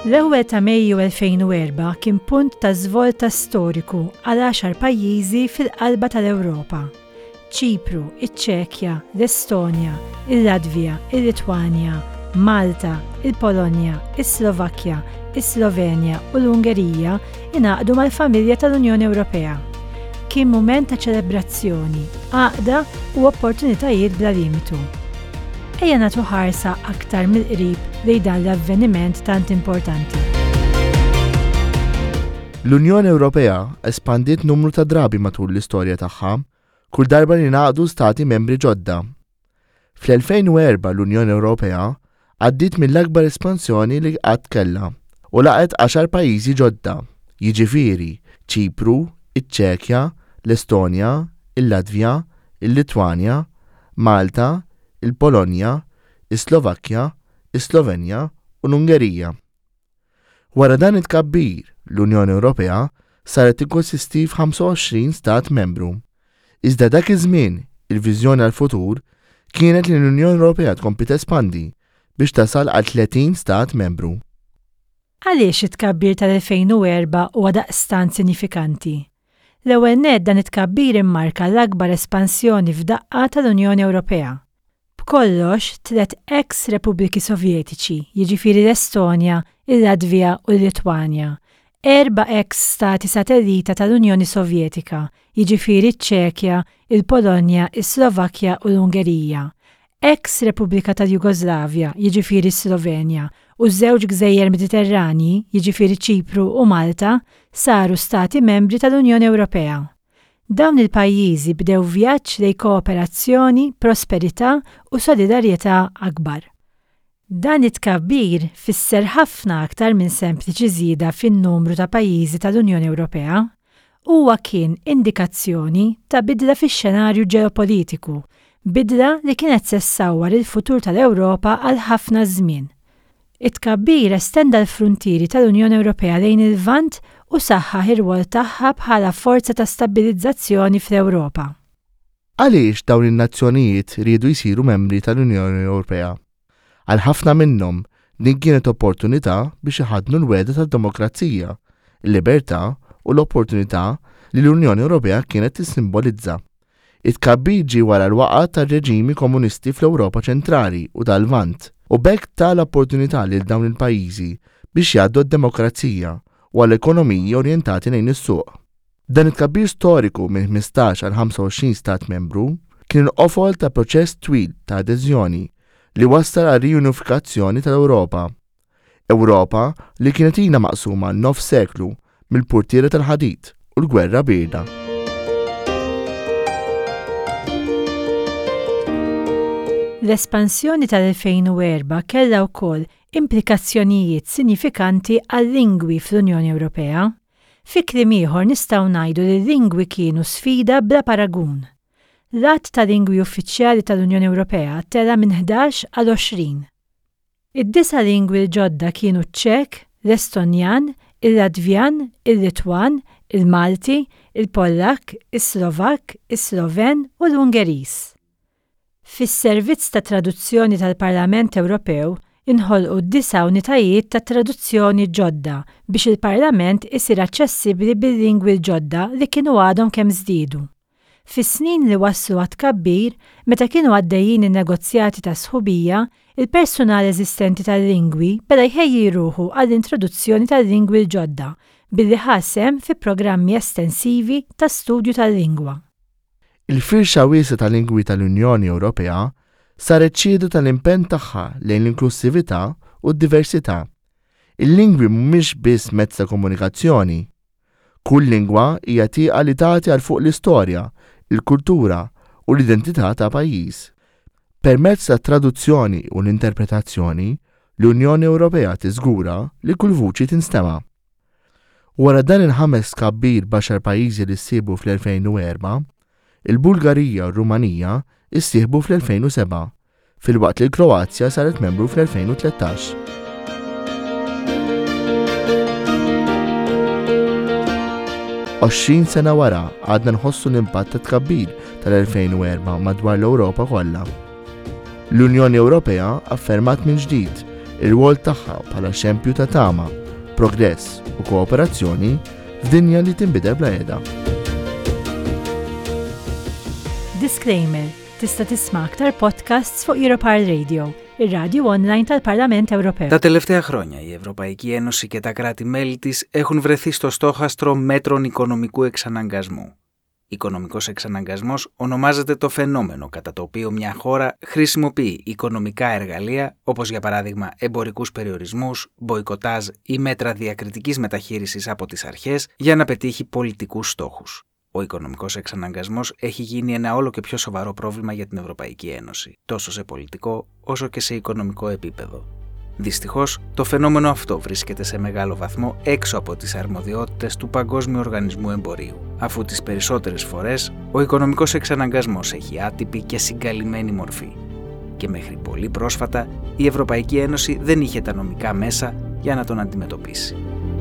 L-ewwel ta' Mejju 2004 kien punt ta' żvolta storiku għal 10 pajjiżi fil-qalba tal-Ewropa. Ċipru, iċ-Ċekja, l-Estonja, il-Latvja, il-Litwanja, Malta, il-Polonja, is-Slovakkja, is-Slovenja u l-Ungerija ingħaqdu mal-familja tal-Unjoni Ewropea. Kien mument ta' ċelebrazzjoni, għaqda u opportunitajiet bla limitu. Ejja nagħtu ħarsa aktar mill-qrib lejn dan l-avveniment tant importanti. L-Unjoni Ewropea espandiet numru ta' drabi matul l-istorja tagħha, kull darba li ngħaqdu stati membri ġodda. Fl-2004 l-Unjoni Ewropea għaddiet mill-akbar espansjoni li qatt kellha u laqet 10 pajjiżi ġodda, jiġifieri Ċipru, iċ-Ċekja, l-Estonja, il-Latvja, il-Litwanja, Malta, il-Polonja, is-Slovakkja, is-Slovenja u l-Ungerija. Wara dan it-tkabbir, l-Unjoni Ewropea saret tikkonsisti f'25 stat membru. Iżda dak iż-żmien, il-viżjoni għall-futur kienet li l-Unjoni Ewropea tkompli tespandi biex tasal għal 30 stat membru. Għaliex it-tkabbir tal-2004 huwa daqstant sinifikanti? L-ewwel nett dan it-tkabbir immarka l-akbar espansjoni f'daqqa tal-Unjoni Ewropea. B'kollox 3 ex-Repubbliki Sovjetiċi, jiġifieri l-Estonja, il-Latvja u l-Litwanja, 4 ex-stati satellita tal-Unjoni Sovjetika, jiġifieri ċ-Ċekja, il-Polonja, is-Slovakkja u l-Ungerija, ex-Repubblika tal-Jugoslavja, jiġifieri s-Slovenja, u ż-żewġ gżejjer Mediterranji, jiġifieri Ċipru u Malta, saru stati membri tal-Unjoni Ewropea. Dawn il-pajjiżi bdew vjaġġ lejn kooperazzjoni, prosperità u solidarjetà akbar. Dan it-tkabbir fisser ħafna aktar minn sempliċi żieda fin-numru ta' pajjiżi tal-Unjoni Ewropea, huwa kien indikazzjoni ta' bidla fix-xenarju ġeopolitiku, bidla li kienet sessawwar il-futur tal-Ewropa għal ħafna żmien. It-tkabbir estenda l-fruntieri tal-Unjoni Ewropea lejn il-Lvant u saħħaħ ir-rwol tagħha bħala forza ta' stabilizzazzjoni fl-Ewropa. Għaliex dawn in-nazzjonijiet riedu jsiru membri tal-Unjoni Ewropea? Għal ħafna minnhom din kienet opportunità biex iħadnu l-wegħda tad-demokrazija, il-libertà u l-opportunità li l-Unjoni Ewropea kienet tissimbolizza. It-tkabbir ġie wara l-waqgħa tar-reġimi komunisti fl-Ewropa ċentrali u tal-Lvant u bekk tal-opportunità lil dawn il-pajjiżi biex jgħaddu d-demokrazija u għall-ekonomiji orjentati lejn is-suq. Dan it-tkabbir storiku minn 15 għal 25 stat membru kien qofol ta' proċess twil ta' adeżjoni li wassal għal riunifikazzjoni tal-Ewropa. Ewropa li kienet ilha maqsuma n-9 seklu mill-Purtiera tal-Ħadid u l-Gwerra Bieda. L-espansjoni tal-2004 kellha wkoll implikazzjonijiet sinifikanti għal-lingwi fl-Unjoni Ewropea. Fi kliem ieħor nistgħu ngħidu li l-lingwi kienu sfida bla paragun. L-att ta' lingwi uffiċjali tal-Unjoni Ewropea tela minn 11 għal 20. Id-9 lingwi l-ġodda kienu ċ-Ċek, l-Estonjan, il-Latvjan, il-Litwan, il-Malti, il-Pollak, is-Slovak, is-Sloven u l-Ungeriż. Fis-servizz ta' traduzzjoni tal-Parlament Ewropew inħolqu 9 unitajiet ta' traduzzjoni ġodda biex il-Parlament isir aċċessibbli bil-lingwi l-ġodda li kienu għadhom kemm żdiedu. Fis-snin li wasslu għat-tkabbir, meta kienu għaddejjin in-negozjati ta' sħubija, il-personal eżistenti tal-lingwi beda jħejji ruħu għall-introduzzjoni tal-lingwi l-ġodda billi ħassem fi programmi estensivi ta' studju tal-lingwa. Il-firxa wiesa tal-lingwi tal-Unjoni Ewropea saret ċiedu tal-impenn tagħha lejn l-inklusività u d-diversità. Il-lingwi mhumiex biss mezz ta' komunikazzjoni. Kull lingwa hija tieqa li tagħti għal fuq l-istorja, il-kultura u l-identità ta' pajjiż. Permezz ta' traduzzjoni u l-interpretazzjoni, l-Unjoni Ewropea tiżgura li kull vuċi tinstema'. Wara dan il-5 tkabbir baxar pajjiżi li ssieħbu fl-2004, il-Bulgarija u r-Rumanija issieħbu fl-2007, filwaqt li l-Kroazja saret membru fl-2013. Għoxrin sena wara għadna nħossu l-impatt ta' tkabbir tal-2004 madwar l-Ewropa kollha. L-Unjoni Ewropea affermat minn ġdid ir-rwol tagħha bħala xempju ta' tama, progress u kooperazzjoni f'dinja li tinbidel bla qiegħda. Disclaimer: tista' tisma' aktar podcasts fuq Europarl Radio, ir-radju online tal-Parlament Ewropew. Τα τελευταία χρόνια η Ευρωπαϊκή Ένωση και τα κράτη-μέλη της έχουν βρεθεί στο στόχαστρο μέτρων οικονομικού εξαναγκασμού. Οικονομικός εξαναγκασμός ονομάζεται το φαινόμενο κατά το οποίο μια χώρα χρησιμοποιεί οικονομικά εργαλεία, όπως για παράδειγμα εμπορικούς περιορισμούς, μποϊκοτάζ ή μέτρα διακριτικής μεταχείρισης από τις αρχές, για να πετύχει πολιτικούς στόχους. Ο οικονομικός εξαναγκασμός έχει γίνει ένα όλο και πιο σοβαρό πρόβλημα για την Ευρωπαϊκή Ένωση, τόσο σε πολιτικό όσο και σε οικονομικό επίπεδο. Δυστυχώς, το φαινόμενο αυτό βρίσκεται σε μεγάλο βαθμό έξω από τις αρμοδιότητες του Παγκόσμιου Οργανισμού Εμπορίου, αφού τις περισσότερες φορές ο οικονομικός εξαναγκασμός έχει άτυπη και συγκαλυμμένη μορφή. Και μέχρι πολύ πρόσφατα η Ευρωπαϊκή Ένωση δεν είχε τα νομικά μέσα για να τον αντιμετωπίσει.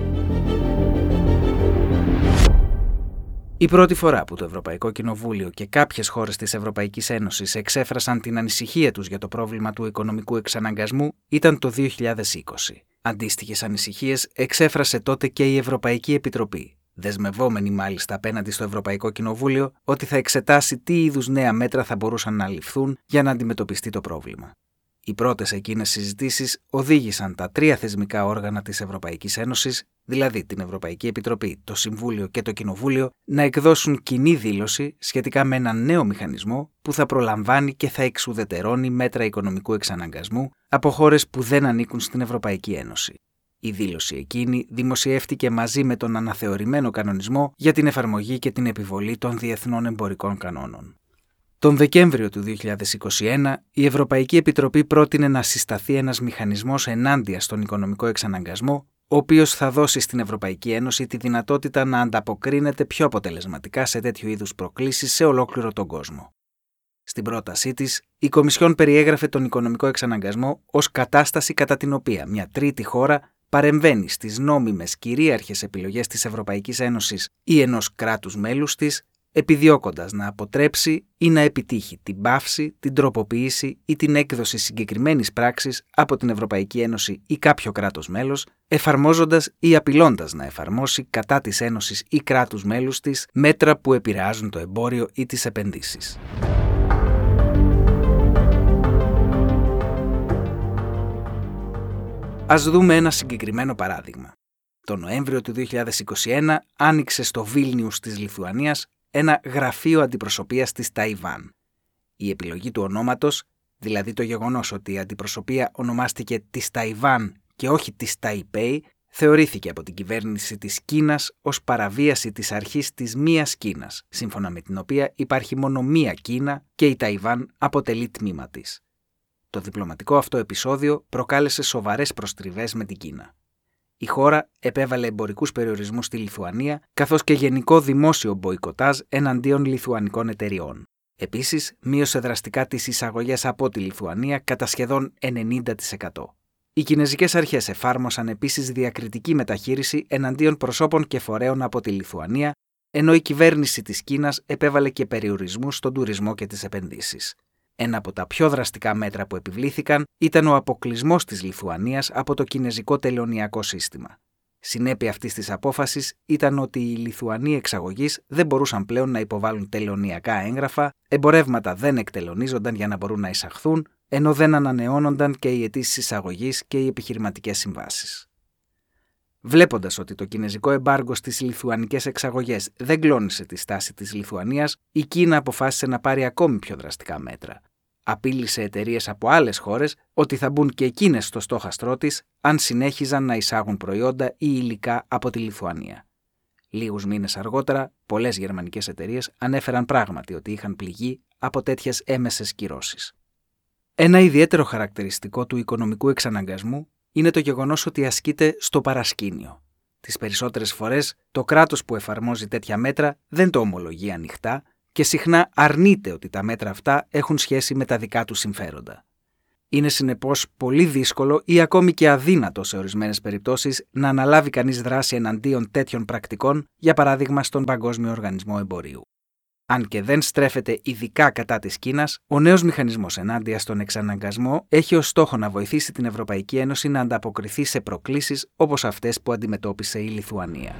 Η πρώτη φορά που το Ευρωπαϊκό Κοινοβούλιο και κάποιες χώρες της Ευρωπαϊκής Ένωσης εξέφρασαν την ανησυχία τους για το πρόβλημα του οικονομικού εξαναγκασμού ήταν το 2020. Αντίστοιχες ανησυχίες εξέφρασε τότε και η Ευρωπαϊκή Επιτροπή, δεσμευόμενη μάλιστα απέναντι στο Ευρωπαϊκό Κοινοβούλιο ότι θα εξετάσει τι είδους νέα μέτρα θα μπορούσαν να ληφθούν για να αντιμετωπιστεί το πρόβλημα. Οι πρώτες εκείνες συζητήσεις οδήγησαν τα τρία θεσμικά όργανα της Ευρωπαϊκής Ένωσης, δηλαδή την Ευρωπαϊκή Επιτροπή, το Συμβούλιο και το Κοινοβούλιο, να εκδώσουν κοινή δήλωση σχετικά με έναν νέο μηχανισμό που θα προλαμβάνει και θα εξουδετερώνει μέτρα οικονομικού εξαναγκασμού από χώρες που δεν ανήκουν στην Ευρωπαϊκή Ένωση. Η δήλωση εκείνη δημοσιεύτηκε μαζί με τον αναθεωρημένο κανονισμό για την εφαρμογή και την επιβολή των διεθνών εμπορικών κανόνων. Τον Δεκέμβριο του 2021, η Ευρωπαϊκή Επιτροπή πρότεινε να συσταθεί ένας μηχανισμός ενάντια στον οικονομικό εξαναγκασμό, ο οποίος θα δώσει στην Ευρωπαϊκή Ένωση τη δυνατότητα να ανταποκρίνεται πιο αποτελεσματικά σε τέτοιου είδους προκλήσεις σε ολόκληρο τον κόσμο. Στην πρότασή της, η Κομισιόν περιέγραφε τον οικονομικό εξαναγκασμό ως κατάσταση κατά την οποία μια τρίτη χώρα παρεμβαίνει στις νόμιμες κυρίαρχες επιλογές της Ευρωπαϊκής Ένωσης ή ενός κράτους μέλους της, επιδιώκοντας να αποτρέψει ή να επιτύχει την πάυση, την τροποποίηση ή την έκδοση συγκεκριμένης πράξης από την Ευρωπαϊκή Ένωση ή κάποιο κράτος μέλος, εφαρμόζοντας ή απειλώντας να εφαρμόσει κατά της Ένωσης ή κράτους μέλους της μέτρα που επηρεάζουν το εμπόριο ή τις επενδύσεις. Ας δούμε ένα συγκεκριμένο παράδειγμα. Το Νοέμβριο του 2021 άνοιξε στο Βίλνιους της Λιθουανίας ένα γραφείο αντιπροσωπείας της Ταϊβάν. Η επιλογή του ονόματος, δηλαδή το γεγονός ότι η αντιπροσωπεία ονομάστηκε της Ταϊβάν και όχι της Ταϊπέι, θεωρήθηκε από την κυβέρνηση της Κίνας ως παραβίαση της αρχής της μίας Κίνας, σύμφωνα με την οποία υπάρχει μόνο μία Κίνα και η Ταϊβάν αποτελεί τμήμα της. Το διπλωματικό αυτό επεισόδιο προκάλεσε σοβαρές προστριβές με την Κίνα. Η χώρα επέβαλε εμπορικούς περιορισμούς στη Λιθουανία, καθώς και γενικό δημόσιο μποϊκοτάζ εναντίον λιθουανικών εταιριών. Επίσης, μείωσε δραστικά τις εισαγωγές από τη Λιθουανία κατά σχεδόν 90%. Οι κινεζικές αρχές εφάρμοσαν επίσης διακριτική μεταχείριση εναντίον προσώπων και φορέων από τη Λιθουανία, ενώ η κυβέρνηση της Κίνας επέβαλε και περιορισμούς στον τουρισμό και τις επενδύσεις. Ένα από τα πιο δραστικά μέτρα που επιβλήθηκαν ήταν ο αποκλεισμός της Λιθουανίας από το κινεζικό τελωνειακό σύστημα. Συνέπεια αυτής της απόφασης ήταν ότι οι Λιθουανοί εξαγωγείς δεν μπορούσαν πλέον να υποβάλουν τελωνειακά έγγραφα, εμπορεύματα δεν εκτελωνίζονταν για να μπορούν να εισαχθούν, ενώ δεν ανανεώνονταν και οι αιτήσεις εισαγωγής και οι επιχειρηματικές συμβάσεις. Βλέποντας ότι το κινεζικό εμπάργκο στις λιθουανικές εξαγωγές δεν κλώνησε τη στάση της Λιθουανίας, η Κίνα αποφάσισε να πάρει ακόμη πιο δραστικά μέτρα. Απείλησε εταιρείες από άλλες χώρες ότι θα μπουν και εκείνες στο στόχαστρό της αν συνέχιζαν να εισάγουν προϊόντα ή υλικά από τη Λιθουανία. Λίγους μήνες αργότερα, πολλές γερμανικές εταιρείες ανέφεραν πράγματι ότι είχαν πληγεί από τέτοιες έμεσες κυρώσεις. Ένα ιδιαίτερο χαρακτηριστικό του οικονομικού εξαναγκασμού είναι το γεγονός ότι ασκείται στο παρασκήνιο. Τις περισσότερες φορές, το κράτος που εφαρμόζει τέτοια μέτρα δεν το ομολογεί ανοιχτά και συχνά αρνείται ότι τα μέτρα αυτά έχουν σχέση με τα δικά του συμφέροντα. Είναι συνεπώς πολύ δύσκολο ή ακόμη και αδύνατο σε ορισμένες περιπτώσεις να αναλάβει κανείς δράση εναντίον τέτοιων πρακτικών, για παράδειγμα στον Παγκόσμιο Οργανισμό Εμπορίου. Αν και δεν στρέφεται ειδικά κατά της Κίνας, ο νέος μηχανισμός ενάντια στον εξαναγκασμό έχει ως στόχο να βοηθήσει την Ευρωπαϊκή Ένωση να ανταποκριθεί σε προκλήσεις όπως αυτές που αντιμετώπισε η Λιθουανία.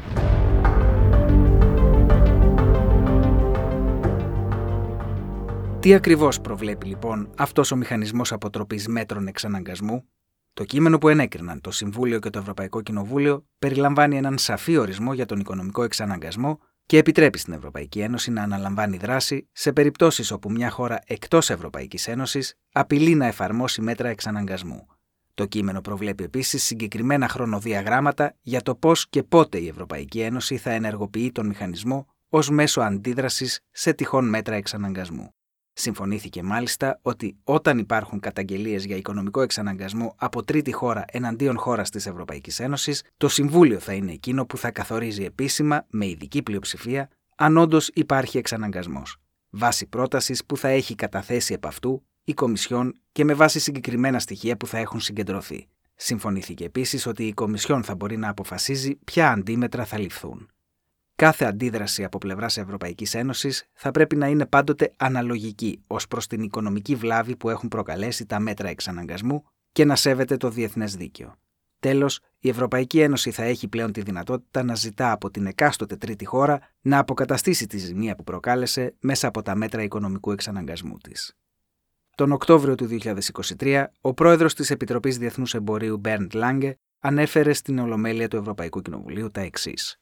Τι ακριβώς προβλέπει λοιπόν αυτός ο μηχανισμός αποτροπής μέτρων εξαναγκασμού? Το κείμενο που ενέκριναν το Συμβούλιο και το Ευρωπαϊκό Κοινοβούλιο περιλαμβάνει έναν σαφή ορισμό για τον οικονομικό εξαναγκασμό και επιτρέπει στην Ευρωπαϊκή Ένωση να αναλαμβάνει δράση σε περιπτώσεις όπου μια χώρα εκτός Ευρωπαϊκής Ένωσης απειλεί να εφαρμόσει μέτρα εξαναγκασμού. Το κείμενο προβλέπει επίσης συγκεκριμένα χρονοδιαγράμματα για το πώς και πότε η Ευρωπαϊκή Ένωση θα ενεργοποιεί τον μηχανισμό ως μέσο αντίδρασης σε τυχόν μέτρα εξαναγκασμού. Συμφωνήθηκε μάλιστα ότι όταν υπάρχουν καταγγελίες για οικονομικό εξαναγκασμό από τρίτη χώρα εναντίον χώρας της Ευρωπαϊκής Ένωσης, το Συμβούλιο θα είναι εκείνο που θα καθορίζει επίσημα, με ειδική πλειοψηφία, αν όντως υπάρχει εξαναγκασμός, βάσει πρότασης που θα έχει καταθέσει επ' αυτού η Κομισιόν και με βάση συγκεκριμένα στοιχεία που θα έχουν συγκεντρωθεί. Συμφωνήθηκε επίσης ότι η Κομισιόν θα μπορεί να αποφασίζει ποια αντίμετρα θα ληφθούν. Κάθε αντίδραση από πλευράς Ευρωπαϊκής Ένωσης θα πρέπει να είναι πάντοτε αναλογική ως προς την οικονομική βλάβη που έχουν προκαλέσει τα μέτρα εξαναγκασμού και να σέβεται το διεθνές δίκαιο. Τέλος, η Ευρωπαϊκή Ένωση θα έχει πλέον τη δυνατότητα να ζητά από την εκάστοτε τρίτη χώρα να αποκαταστήσει τη ζημία που προκάλεσε μέσα από τα μέτρα οικονομικού εξαναγκασμού της. Τον Οκτώβριο του 2023, ο πρόεδρος της Επιτροπής Διεθνούς Εμπορίου Bernd Lange ανέφερε στην Ολομέλεια του Ευρωπαϊκού Κοινοβουλίου τα εξής.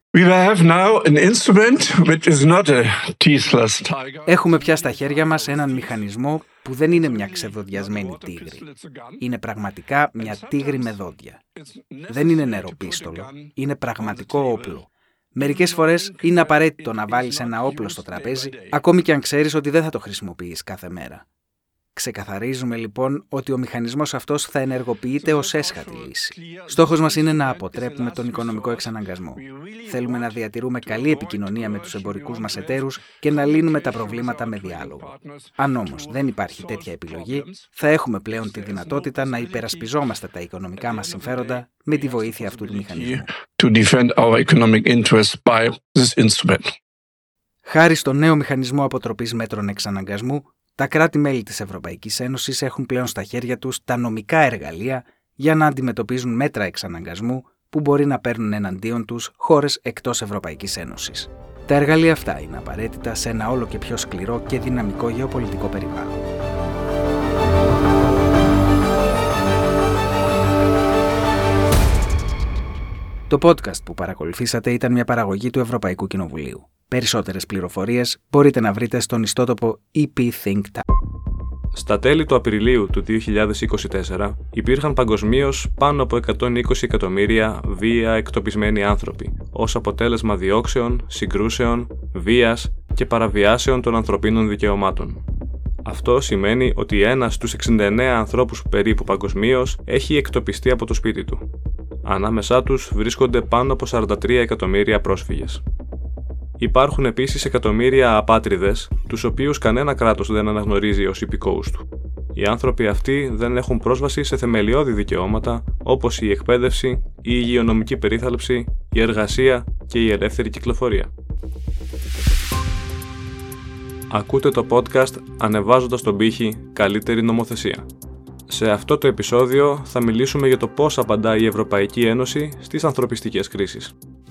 Έχουμε πια στα χέρια μας έναν μηχανισμό που δεν είναι μια ξεδοντιασμένη τίγρη. Είναι πραγματικά μια τίγρη με δόντια. Δεν είναι νεροπίστολο, είναι πραγματικό όπλο. Μερικές φορές είναι απαραίτητο να βάλεις ένα όπλο στο τραπέζι, ακόμη και αν ξέρεις ότι δεν θα το χρησιμοποιείς κάθε μέρα. Ξεκαθαρίζουμε λοιπόν ότι ο μηχανισμός αυτός θα ενεργοποιείται ως έσχατη λύση. Στόχος μας είναι να αποτρέπουμε τον οικονομικό εξαναγκασμό. Θέλουμε να διατηρούμε καλή επικοινωνία με τους εμπορικούς μας εταίρους και να λύνουμε τα προβλήματα με διάλογο. Αν όμως δεν υπάρχει τέτοια επιλογή, θα έχουμε πλέον τη δυνατότητα να υπερασπιζόμαστε τα οικονομικά μας συμφέροντα με τη βοήθεια αυτού του μηχανισμού. Χάρη στο νέο μηχανισμό αποτροπής μέτρων εξαναγκασμού, τα κράτη-μέλη της Ευρωπαϊκής Ένωσης έχουν πλέον στα χέρια τους τα νομικά εργαλεία για να αντιμετωπίζουν μέτρα εξαναγκασμού που μπορεί να παίρνουν εναντίον τους χώρες εκτός Ευρωπαϊκής Ένωσης. Τα εργαλεία αυτά είναι απαραίτητα σε ένα όλο και πιο σκληρό και δυναμικό γεωπολιτικό περιβάλλον. Το podcast που παρακολουθήσατε ήταν μια παραγωγή του Ευρωπαϊκού Κοινοβουλίου. Περισσότερες πληροφορίες μπορείτε να βρείτε στον ιστότοπο EP Think Tank. Στα τέλη του Απριλίου του 2024 υπήρχαν παγκοσμίως πάνω από 120 εκατομμύρια βία εκτοπισμένοι άνθρωποι, ως αποτέλεσμα διώξεων, συγκρούσεων, βίας και παραβιάσεων των ανθρωπίνων δικαιωμάτων. Αυτό σημαίνει ότι ένας στους 69 ανθρώπους περίπου παγκοσμίως έχει εκτοπιστεί από το σπίτι του. Ανάμεσά τους βρίσκονται πάνω από 43 εκατομμύρια πρόσφυγες. Υπάρχουν επίσης εκατομμύρια απάτριδες, τους οποίους κανένα κράτος δεν αναγνωρίζει ως υπηκόους του. Οι άνθρωποι αυτοί δεν έχουν πρόσβαση σε θεμελιώδη δικαιώματα όπως η εκπαίδευση, η υγειονομική περίθαλψη, η εργασία και η ελεύθερη κυκλοφορία. Ακούτε το podcast ανεβάζοντας τον πύχη «Καλύτερη νομοθεσία». Σε αυτό το επεισόδιο θα μιλήσουμε για το πώς απαντά η Ευρωπαϊκή Ένωση στις ανθρωπιστικές κρίσεις.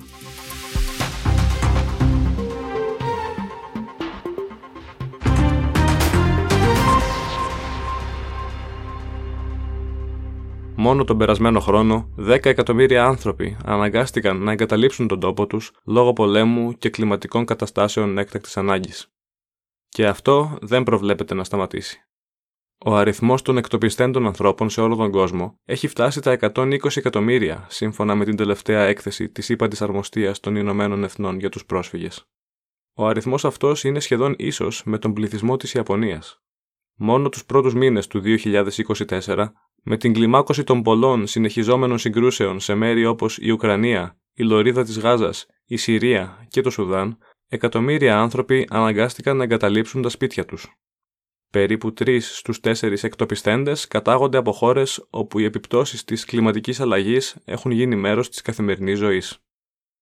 Μόνο τον περασμένο χρόνο, 10 εκατομμύρια άνθρωποι αναγκάστηκαν να εγκαταλείψουν τον τόπο τους λόγω πολέμου και κλιματικών καταστάσεων έκτακτης ανάγκης. Και αυτό δεν προβλέπεται να σταματήσει. Ο αριθμός των εκτοπιστέντων ανθρώπων σε όλο τον κόσμο έχει φτάσει τα 120 εκατομμύρια, σύμφωνα με την τελευταία έκθεση της ΥΠΑΤΗΣ Αρμοστίας των Ηνωμένων Εθνών για τους πρόσφυγες. Ο αριθμός αυτός είναι σχεδόν ίσος με τον πληθυσμό της Ιαπωνίας. Μόνο τους πρώτους μήνες του 2024, με την κλιμάκωση των πολλών συνεχιζόμενων συγκρούσεων σε μέρη όπως η Ουκρανία, η Λωρίδα της Γάζας, η Συρία και το Σουδάν, εκατομμύρια άνθρωποι αναγκάστηκαν να εγκαταλείψουν τα σπίτια τους. Περίπου 3 στους 4 εκτοπιστέντες κατάγονται από χώρες όπου οι επιπτώσεις της κλιματικής αλλαγής έχουν γίνει μέρος της καθημερινής ζωής.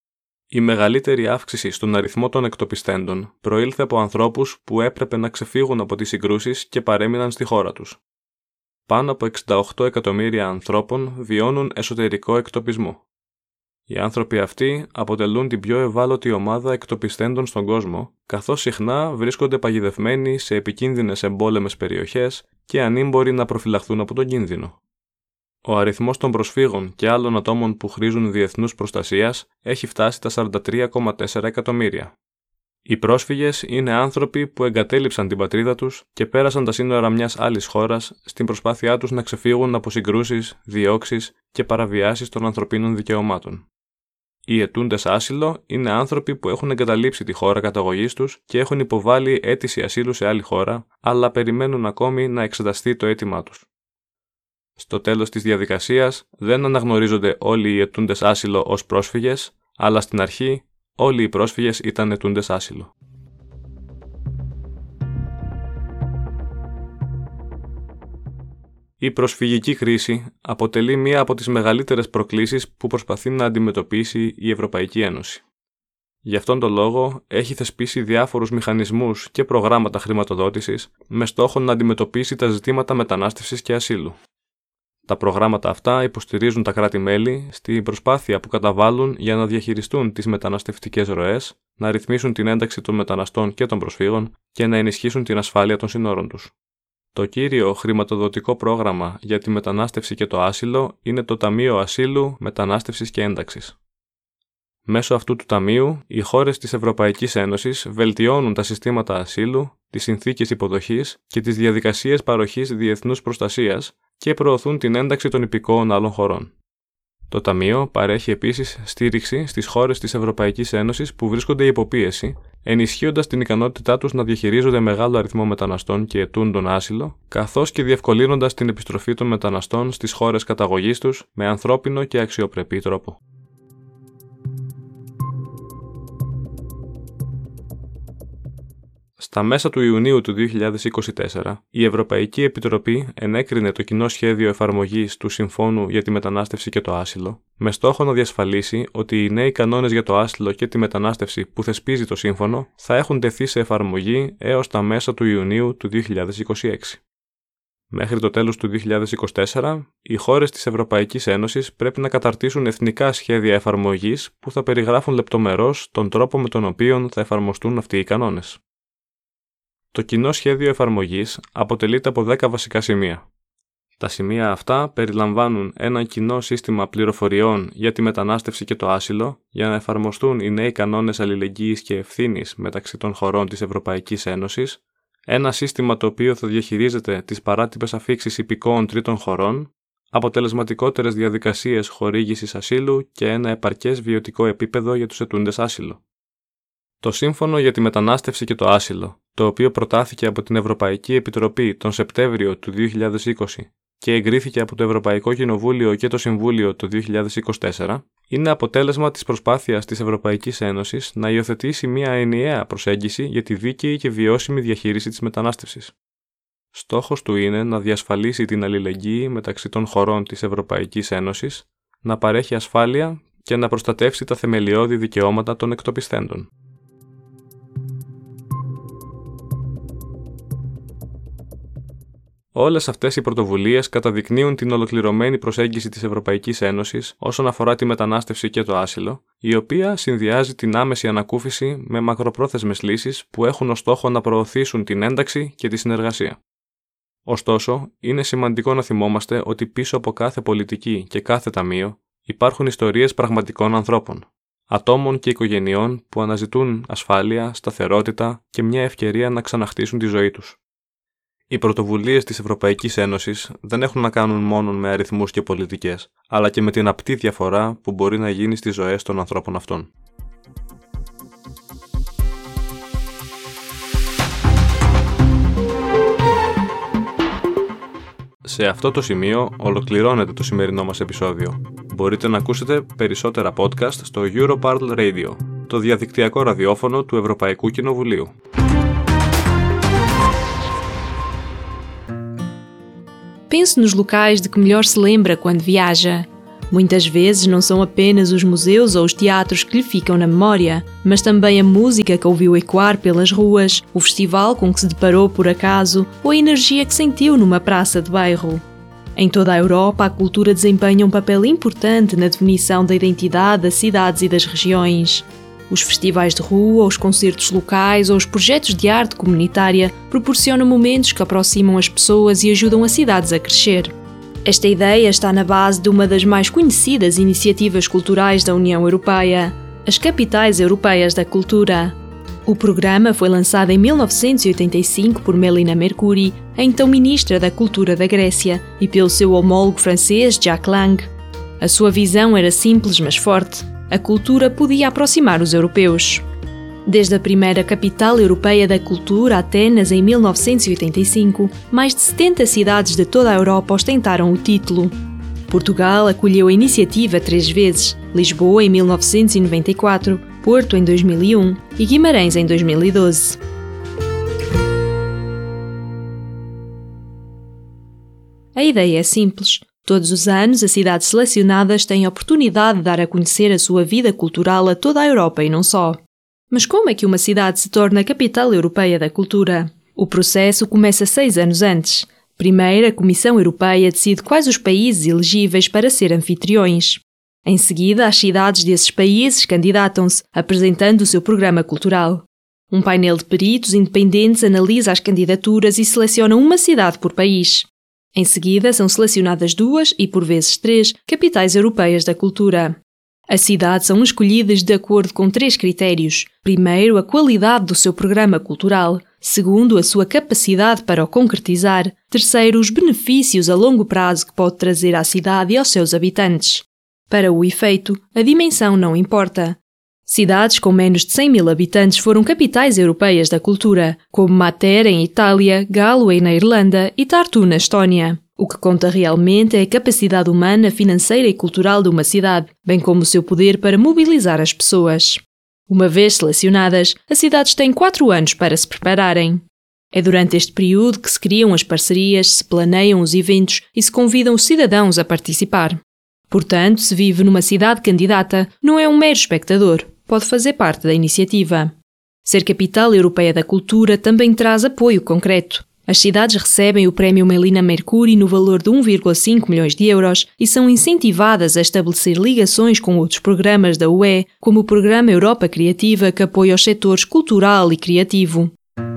Η μεγαλύτερη αύξηση στον αριθμό των εκτοπιστέντων προήλθε από ανθρώπους που έπρεπε να ξεφύγουν από τις συγκρούσεις και παρέμειναν στη χώρα τους. Πάνω από 68 εκατομμύρια ανθρώπων βιώνουν εσωτερικό εκτοπισμό. Οι άνθρωποι αυτοί αποτελούν την πιο ευάλωτη ομάδα εκτοπιστέντων στον κόσμο, καθώς συχνά βρίσκονται παγιδευμένοι σε επικίνδυνες εμπόλεμες περιοχές και ανήμποροι να προφυλαχθούν από τον κίνδυνο. Ο αριθμός των προσφύγων και άλλων ατόμων που χρήζουν διεθνούς προστασίας έχει φτάσει τα 43,4 εκατομμύρια. Οι πρόσφυγες είναι άνθρωποι που εγκατέλειψαν την πατρίδα τους και πέρασαν τα σύνορα μιας άλλης χώρας στην προσπάθειά τους να ξεφύγουν από συγκρούσεις, διώξεις και παραβιάσεις των ανθρωπίνων δικαιωμάτων. Οι αιτούντες άσυλο είναι άνθρωποι που έχουν εγκαταλείψει τη χώρα καταγωγής τους και έχουν υποβάλει αίτηση ασύλου σε άλλη χώρα, αλλά περιμένουν ακόμη να εξεταστεί το αίτημά τους. Στο τέλος της διαδικασίας δεν αναγνωρίζονται όλοι οι αιτούντες άσυλο ως πρόσφυγες, αλλά στην αρχή όλοι οι πρόσφυγες ήταν αιτούντες άσυλο. Η προσφυγική κρίση αποτελεί μία από τις μεγαλύτερες προκλήσεις που προσπαθεί να αντιμετωπίσει η Ευρωπαϊκή Ένωση. Γι' αυτόν τον λόγο έχει θεσπίσει διάφορους μηχανισμούς και προγράμματα χρηματοδότησης με στόχο να αντιμετωπίσει τα ζητήματα μετανάστευσης και ασύλου. Τα προγράμματα αυτά υποστηρίζουν τα κράτη-μέλη στην προσπάθεια που καταβάλουν για να διαχειριστούν τις μεταναστευτικές ροές, να ρυθμίσουν την ένταξη των μεταναστών και των προσφύγων και να ενισχύσουν την ασφάλεια των συνόρων τους. Το κύριο χρηματοδοτικό πρόγραμμα για τη μετανάστευση και το άσυλο είναι το Ταμείο Ασύλου, Μετανάστευσης και Ένταξης. Μέσω αυτού του ταμείου, οι χώρες της Ευρωπαϊκής Ένωσης βελτιώνουν τα συστήματα ασύλου, τις συνθήκες υποδοχής και τις διαδικασίες παροχής διεθνούς προστασίας και προωθούν την ένταξη των υπηκόων άλλων χωρών. Το Ταμείο παρέχει επίσης στήριξη στις χώρες της Ευρωπαϊκής Ένωσης που βρίσκονται υπό πίεση, ενισχύοντας την ικανότητά τους να διαχειρίζονται μεγάλο αριθμό μεταναστών και αιτούντων άσυλο, καθώς και διευκολύνοντας την επιστροφή των μεταναστών στις χώρες καταγωγής τους με ανθρώπινο και αξιοπρεπή τρόπο. Στα μέσα του Ιουνίου του 2024, η Ευρωπαϊκή Επιτροπή ενέκρινε το κοινό σχέδιο εφαρμογής του Συμφώνου για τη Μετανάστευση και το Άσυλο, με στόχο να διασφαλίσει ότι οι νέοι κανόνες για το άσυλο και τη μετανάστευση που θεσπίζει το Σύμφωνο θα έχουν τεθεί σε εφαρμογή έως τα μέσα του Ιουνίου του 2026. Μέχρι το τέλος του 2024, οι χώρες της Ευρωπαϊκής Ένωσης πρέπει να καταρτήσουν εθνικά σχέδια εφαρμογής που θα περιγράφουν λεπτομερώς τον τρόπο με τον οποίο θα εφαρμοστούν αυτοί οι κανόνες. Το κοινό σχέδιο εφαρμογής αποτελείται από 10 βασικά σημεία. Τα σημεία αυτά περιλαμβάνουν ένα κοινό σύστημα πληροφοριών για τη μετανάστευση και το άσυλο για να εφαρμοστούν οι νέοι κανόνες αλληλεγγύης και ευθύνης μεταξύ των χωρών της Ευρωπαϊκής Ένωσης, ένα σύστημα το οποίο θα διαχειρίζεται τις παράτυπες αφίξεις υπηκόων τρίτων χωρών, αποτελεσματικότερες διαδικασίες χορήγησης ασύλου και ένα επαρκές βιωτικό επίπεδο για τους αιτούντες άσυλο. Το Σύμφωνο για τη Μετανάστευση και το Άσυλο, το οποίο προτάθηκε από την Ευρωπαϊκή Επιτροπή τον Σεπτέμβριο του 2020 και εγκρίθηκε από το Ευρωπαϊκό Κοινοβούλιο και το Συμβούλιο το 2024, είναι αποτέλεσμα της προσπάθειας της Ευρωπαϊκής Ένωσης να υιοθετήσει μια ενιαία προσέγγιση για τη δίκαιη και βιώσιμη διαχείριση της μετανάστευσης. Στόχος του είναι να διασφαλίσει την αλληλεγγύη μεταξύ των χωρών της Ευρωπαϊκής Ένωσης, να παρέχει ασφάλεια και να προστατεύσει τα θεμελιώδη δικαιώματα των εκτοπισθέντων. Όλες αυτές οι πρωτοβουλίες καταδεικνύουν την ολοκληρωμένη προσέγγιση της Ευρωπαϊκής Ένωσης όσον αφορά τη μετανάστευση και το άσυλο, η οποία συνδυάζει την άμεση ανακούφιση με μακροπρόθεσμες λύσεις που έχουν ως στόχο να προωθήσουν την ένταξη και τη συνεργασία. Ωστόσο, είναι σημαντικό να θυμόμαστε ότι πίσω από κάθε πολιτική και κάθε ταμείο υπάρχουν ιστορίες πραγματικών ανθρώπων, ατόμων και οικογενειών που αναζητούν ασφάλεια, σταθερότητα και μια ευκαιρία να ξαναχτίσουν τη ζωή τους. Οι πρωτοβουλίες της Ευρωπαϊκής Ένωσης δεν έχουν να κάνουν μόνο με αριθμούς και πολιτικές, αλλά και με την απτή διαφορά που μπορεί να γίνει στις ζωές των ανθρώπων αυτών. Σε αυτό το σημείο ολοκληρώνεται το σημερινό μας επεισόδιο. Μπορείτε να ακούσετε περισσότερα podcast στο Europarl Radio, το διαδικτυακό ραδιόφωνο του Ευρωπαϊκού Κοινοβουλίου. Pense nos locais de que melhor se lembra quando viaja, Muitas vezes não são apenas os museus ou os teatros que lhe ficam na memória, mas também a música que ouviu ecoar pelas ruas, o festival com que se deparou por acaso ou a energia que sentiu numa praça de bairro. Em toda a Europa, a cultura desempenha um papel importante na definição da identidade das cidades e das regiões. Os festivais de rua, os concertos locais ou os projetos de arte comunitária proporcionam momentos que aproximam as pessoas e ajudam as cidades a crescer. Esta ideia está na base de uma das mais conhecidas iniciativas culturais da União Europeia, as Capitais Europeias da Cultura. O programa foi lançado em 1985 por Melina Mercouri, a então Ministra da Cultura da Grécia, e pelo seu homólogo francês Jacques Lang. A sua visão era simples, mas forte. A cultura podia aproximar os europeus. Desde a primeira capital europeia da cultura, Atenas, em 1985, mais de 70 cidades de toda a Europa ostentaram o título. Portugal acolheu a iniciativa 3 vezes, Lisboa em 1994, Porto em 2001 e Guimarães em 2012. A ideia é simples. Todos os anos, as cidades selecionadas têm a oportunidade de dar a conhecer a sua vida cultural a toda a Europa e não só. Mas como é que uma cidade se torna a capital europeia da cultura? O processo começa 6 anos antes. Primeiro, a Comissão Europeia decide quais os países elegíveis para ser anfitriões. Em seguida, as cidades desses países candidatam-se, apresentando o seu programa cultural. Um painel de peritos independentes analisa as candidaturas e seleciona uma cidade por país. Em seguida, são selecionadas 2 e, por vezes 3, capitais europeias da cultura. As cidades são escolhidas de acordo com 3 critérios. Primeiro, a qualidade do seu programa cultural. Segundo, a sua capacidade para o concretizar. Terceiro, os benefícios a longo prazo que pode trazer à cidade e aos seus habitantes. Para o efeito, a dimensão não importa. Cidades com menos de 100 mil habitantes foram capitais europeias da cultura, como Matera, em Itália, Galway, na Irlanda e Tartu, na Estónia. O que conta realmente é a capacidade humana, financeira e cultural de uma cidade, bem como o seu poder para mobilizar as pessoas. Uma vez selecionadas, as cidades têm 4 anos para se prepararem. É durante este período que se criam as parcerias, se planeiam os eventos e se convidam os cidadãos a participar. Portanto, se vive numa cidade candidata, não é um mero espectador, pode fazer parte da iniciativa. Ser capital europeia da cultura também traz apoio concreto. As cidades recebem o prémio Melina Mercouri no valor de 1,5 milhões de euros e são incentivadas a estabelecer ligações com outros programas da UE, como o Programa Europa Criativa, que apoia os setores cultural e criativo.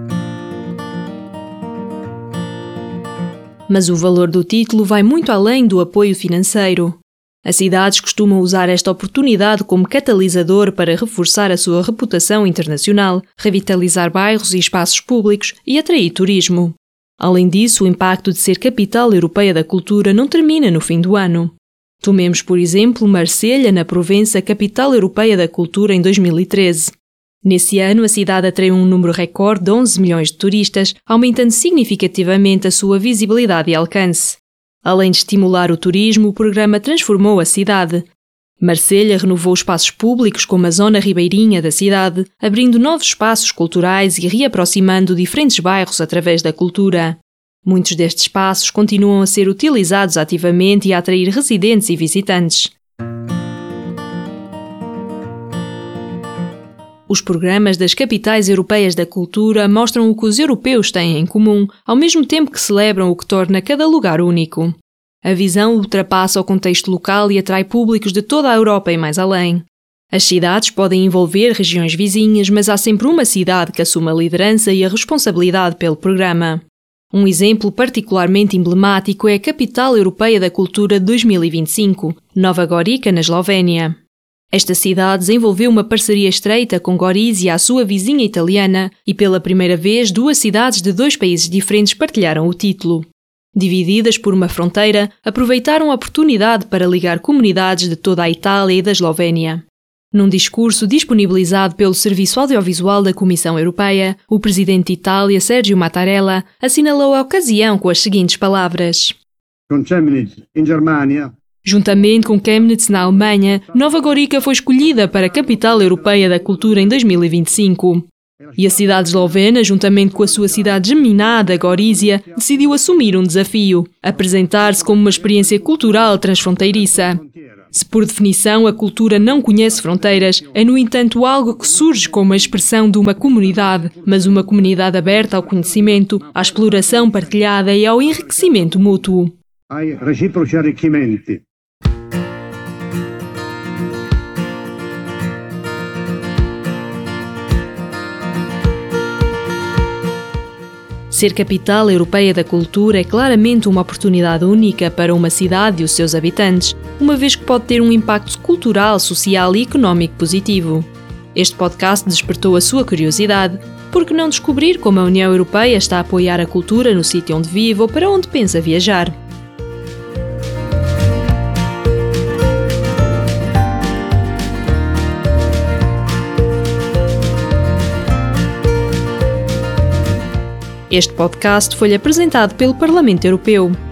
Mas o valor do título vai muito além do apoio financeiro. As cidades costumam usar esta oportunidade como catalisador para reforçar a sua reputação internacional, revitalizar bairros e espaços públicos e atrair turismo. Além disso, o impacto de ser capital europeia da cultura não termina no fim do ano. Tomemos, por exemplo, Marselha, na Provença, capital europeia da cultura em 2013. Nesse ano, a cidade atraiu um número recorde de 11 milhões de turistas, aumentando significativamente a sua visibilidade e alcance. Além de estimular o turismo, o programa transformou a cidade. Marselha renovou espaços públicos como a zona ribeirinha da cidade, abrindo novos espaços culturais e reaproximando diferentes bairros através da cultura. Muitos destes espaços continuam a ser utilizados ativamente e a atrair residentes e visitantes. Os programas das capitais europeias da cultura mostram o que os europeus têm em comum, ao mesmo tempo que celebram o que torna cada lugar único. A visão ultrapassa o contexto local e atrai públicos de toda a Europa e mais além. As cidades podem envolver regiões vizinhas, mas há sempre uma cidade que assume a liderança e a responsabilidade pelo programa. Um exemplo particularmente emblemático é a Capital Europeia da Cultura de 2025, Nova Gorica, na Eslovénia. Esta cidade desenvolveu uma parceria estreita com Gorizia, a sua vizinha italiana, e pela primeira vez 2 cidades de 2 países diferentes partilharam o título. Divididas por uma fronteira, aproveitaram a oportunidade para ligar comunidades de toda a Itália e da Eslovénia. Num discurso disponibilizado pelo Serviço Audiovisual da Comissão Europeia, o presidente de Itália, Sergio Mattarella, assinalou a ocasião com as seguintes palavras. Com Chemnitz, em Germânia. Juntamente com Chemnitz, na Alemanha, Nova Gorica foi escolhida para a Capital Europeia da Cultura em 2025. E a cidade eslovena, juntamente com a sua cidade geminada, Gorizia, decidiu assumir um desafio, apresentar-se como uma experiência cultural transfronteiriça. Se por definição a cultura não conhece fronteiras, é no entanto algo que surge como a expressão de uma comunidade, mas uma comunidade aberta ao conhecimento, à exploração partilhada e ao enriquecimento mútuo. ai reciproci arricchimenti. Ser capital europeia da cultura é claramente uma oportunidade única para uma cidade e os seus habitantes, uma vez que pode ter um impacto cultural, social e económico positivo. Este podcast despertou a sua curiosidade. Por que não descobrir como a União Europeia está a apoiar a cultura no sítio onde vive ou para onde pensa viajar? Este podcast foi-lhe apresentado pelo Parlamento Europeu.